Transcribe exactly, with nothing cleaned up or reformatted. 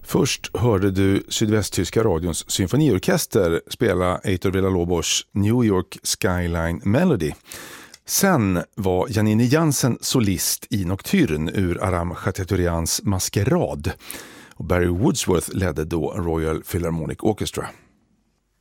Först hörde du sydvästtyska radions symfoniorkester spela Heitor Villa-Lobos New York Skyline Melody. Sen var Janine Jansen solist i Nocturne ur Aram Khachaturians Maskerad. Och Barry Woodsworth ledde då Royal Philharmonic Orchestra.